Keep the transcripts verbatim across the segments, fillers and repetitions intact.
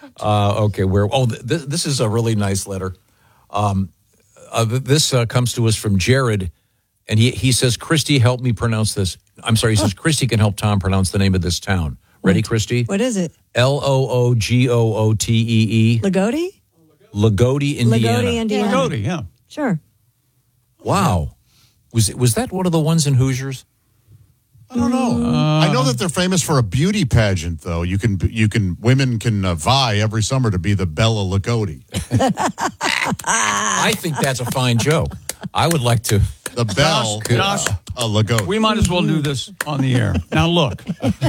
Uh, okay, where? Oh, th- th- this is a really nice letter. Um, uh, th- this uh, comes to us from Jared, and he he says, "Christy, help me pronounce this." I'm sorry, he says, "Christy can help Tom pronounce the name of this town." Ready, Christy? What is it? L O O G O O T E E. Lagodi? Lagodi, Indiana. Lagodi, Indiana. Lagodi, yeah. Sure. Wow. Was it, was that one of the ones in Hoosiers? I don't know. Uh, I know that they're famous for a beauty pageant, though. You can, you can, women can uh, vie every summer to be the Bella Lagodi. I think that's a fine joke. I would like to. The Belle Josh, uh, a Lagodi. We might as well do this on the air. Now, look.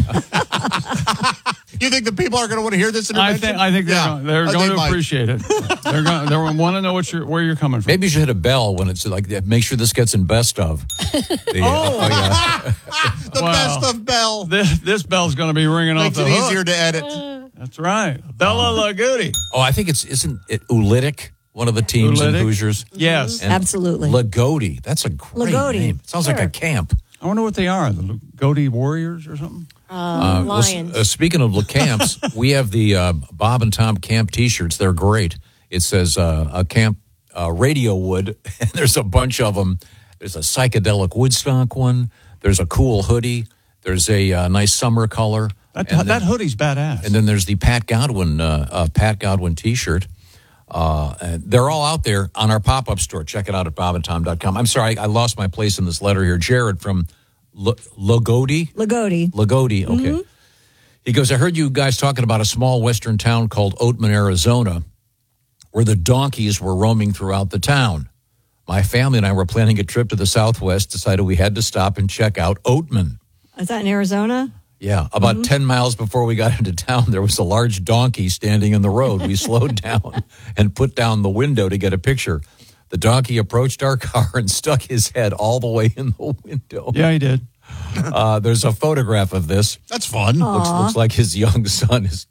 You think the people are going to want to hear this intervention? I think, I think they're, yeah. going, they're Uh, going they to might. appreciate it. They're going they want to know what you're, where you're coming from. Maybe you should hit a bell when it's like, make sure this gets in best of. The, Oh. uh, yeah. The Wow. best of Belle. This, this bell's going to be ringing Makes off it the hook. easier to edit. That's right. Bella Lagodi. Oh, I think it's, isn't it Ulitic, one of the teams Ulitic? in Hoosiers? Yes. And Absolutely. Lagodi. That's a great Lagodi. name. It sounds like Sure. a camp. I wonder what they are. The Lagodi Warriors or something? Uh, well, s- Lions. uh, speaking of the camps, we have the uh, Bob and Tom camp T-shirts. They're great. It says uh, a camp uh, Radio Wood, and there's a bunch of them. There's a psychedelic Woodstock one. There's a cool hoodie. There's a uh, nice summer color. That, and that then, hoodie's badass. and then there's the Pat Godwin uh, uh, Pat Godwin T-shirt. Uh, and they're all out there on our pop-up store. Check it out at bob and tom dot com. I'm sorry, I, I lost my place in this letter here. Jared from L- Lagodi. Lagodi. Lagodi, okay. Mm-hmm. He goes, I heard you guys talking about a small western town called Oatman, Arizona, where the donkeys were roaming throughout the town. My family and I were planning a trip to the Southwest, decided we had to stop and check out Oatman. Is that in Arizona? Yeah, about mm-hmm. ten miles before we got into town, there was a large donkey standing in the road. We slowed down and put down the window to get a picture. The donkey approached our car and stuck his head all the way in the window. Yeah, he did. Uh, there's a photograph of this. That's fun. Looks, looks like his young son is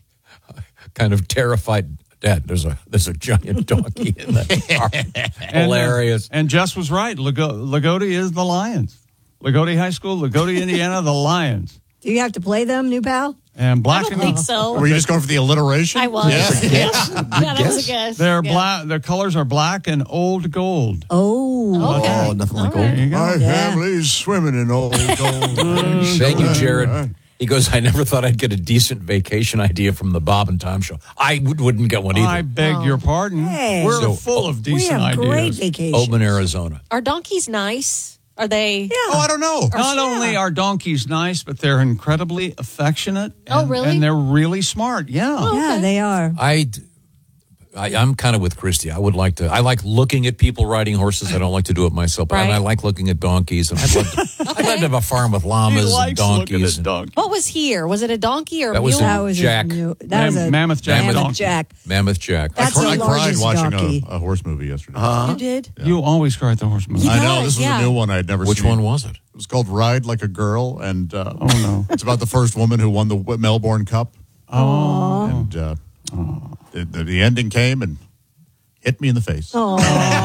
kind of terrified. Dad, there's a there's a giant donkey in the car. Hilarious. And, uh, and Jess was right. Lago- Lagodi is the Lions. Lagodi High School, Lagodi, Indiana, the Lions. Do you have to play them, new pal? And black I don't and think so. Were you just going for the alliteration? I was. Yeah. Yeah, that was a guess. Their Yeah. black, their colors are black and old gold. Oh. Okay. Oh, nothing like All right. old. There you go. My Yeah. family's swimming in old gold. Thank you, Jared. He goes, I never thought I'd get a decent vacation idea from the Bob and Tom show. I would, wouldn't get one either. I beg Oh. your pardon. Hey. We're So, full of We decent have ideas. great vacations. Oatman, Arizona. Are donkeys nice? Are they? Yeah. Oh, I don't know. Not only are donkeys nice, but they're incredibly affectionate. Oh, and- really? And they're really smart. Yeah. Yeah, they are. I, I, I'm kind of with Christy. I would like to. I like looking at people riding horses. I don't like to do it myself, but Right. I, I like looking at donkeys. And I'd love to, I'd love to have a farm with llamas and likes looking donkeys. at donkeys. What was here? Was it a donkey or a That was mule? That was Jack. A new, that was Mam- a Mammoth Jack Mammoth donkey. Jack. Mammoth Jack. That's I, the I cried largest watching donkey. a, a horse movie yesterday. You did? You always cry at the horse movie. I know. does, This was yeah. a new one I had never Which seen. one was it? It was called Ride Like a Girl, and uh, Oh, no. it's about the first woman who won the w- Melbourne Cup. Oh. And uh, the, the, the ending came and hit me in the face. Oh,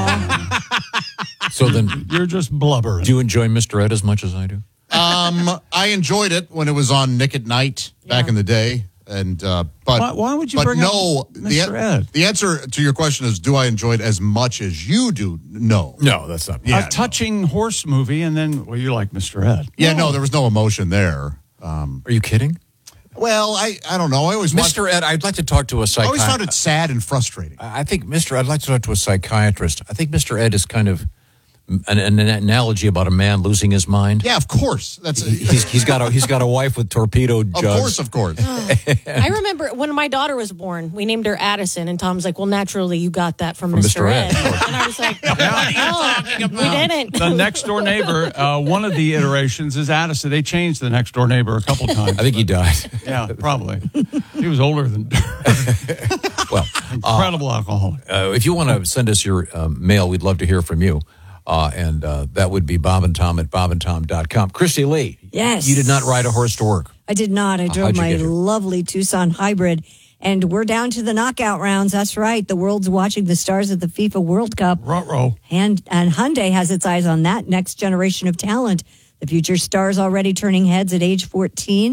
So then, You're just blubbering. do you enjoy Mister Ed as much as I do? Um, I enjoyed it when it was on Nick at Night back Yeah. in the day, and uh, but Why- why would you but bring up no, Mister The, Ed? the answer to your question is: do I enjoy it as much as you do? No. No, that's not. Yeah, a touching horse movie, and then, well, you like Mister Ed. Yeah, no, there was no emotion there. Um, Are you kidding? well, I, I don't know. I always watched- Mister Ed, I'd like to talk to a I always found psychiatrist. it sad and frustrating. I think Mister I'd like to talk to a psychiatrist. I think Mister Ed is kind of an, an analogy about a man losing his mind. Yeah, of course. That's He's, he's got a he's got a wife with torpedo of jugs. course, of course. I remember when my daughter was born, we named her Addison, and Tom's like, well, naturally, you got that from, From Mister Mister Ed. Ed. And I was like, no, we didn't. The next door neighbor, uh, one of the iterations is Addison. They changed the next door neighbor a couple times. I think he died. Yeah, probably. He was older than Well, incredible alcoholic. uh, if you want to send us your um, mail, we'd love to hear from you. Uh, and uh, that would be Bob and Tom at bob and tom dot com. Christy Lee. Yes. You did not ride a horse to work. I did not. I drove how'd you my get here? lovely Tucson hybrid, and we're down to the knockout rounds. That's right. The world's watching the stars of the FIFA World Cup. Ruh-roh. And, and Hyundai has its eyes on that next generation of talent. The future stars already turning heads at age fourteen.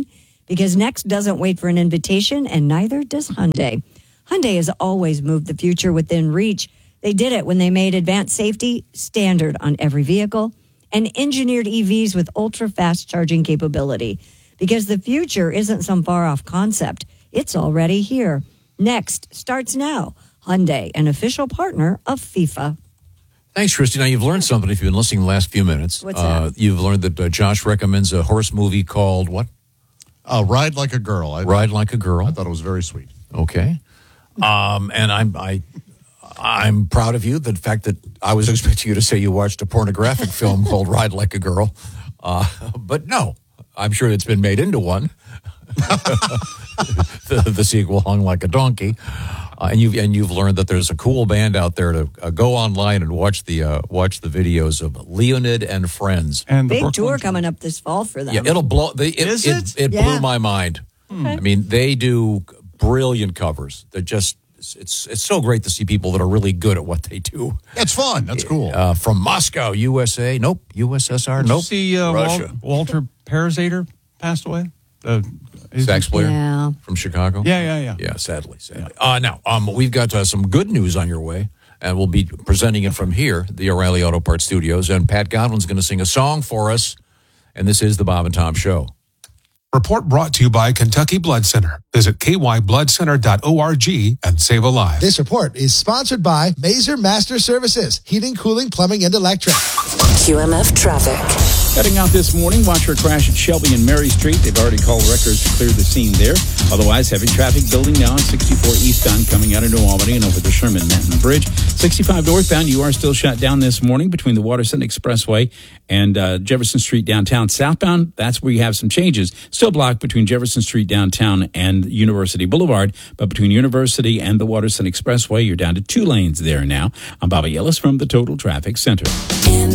Because Next doesn't wait for an invitation, and neither does Hyundai. Hyundai has always moved the future within reach. They did it when they made advanced safety standard on every vehicle and engineered E Vs with ultra-fast charging capability. Because the future isn't some far-off concept. It's already here. Next starts now. Hyundai, an official partner of FIFA. Thanks, Christy. Now, you've learned something if you've been listening the last few minutes. What's uh, that? You've learned that uh, Josh recommends a horse movie called what? Uh, Ride Like a Girl. I, Ride Like a Girl. I thought it was very sweet. Okay. Um, and I'm I, I'm proud of you. The fact that I was expecting you to say you watched a pornographic film called Ride Like a Girl. Uh, but no, I'm sure it's been made into one. the, the sequel, Hung Like a Donkey. Uh, and you've and you've learned that there's a cool band out there to uh, go online and watch the uh, watch the videos of Leonid and Friends. And the Big Brooklyn tour coming up this fall for them. Yeah, it'll blow. They, it Is it, it? it Yeah. blew my mind. I mean, they do brilliant covers. They're just it's it's so great to see people that are really good at what they do. It's fun. That's cool. Uh, from Moscow, U S A. Nope. U S S R. Did you Nope. see uh, Russia. Wal- Walter Parazater passed away? Uh, is Sax he- player Yeah. from Chicago. Yeah, yeah, yeah. Yeah, sadly. sadly. Uh, now, um, we've got uh, some good news on your way, and we'll be presenting it from here, the O'Reilly Auto Parts Studios. And Pat Godwin's going to sing a song for us, and this is the Bob and Tom Show. Report brought to you by Kentucky Blood Center. Visit k y blood center dot org and save a life. This report is sponsored by Mazer Master Services, heating, cooling, plumbing, and electric. Q M F traffic. Heading out this morning, watch for a crash at Shelby and Mary Street. They've already called wreckers to clear the scene there. Otherwise, heavy traffic building now on sixty-four eastbound coming out of New Albany and over the Sherman-Manton Bridge. sixty-five northbound, you are still shut down this morning between the Waterson Expressway and uh, Jefferson Street downtown. Southbound, that's where you have some changes. Still blocked between Jefferson Street downtown and University Boulevard, but between University and the Waterson Expressway, you're down to two lanes there now. I'm Bobby Ellis from the Total Traffic Center.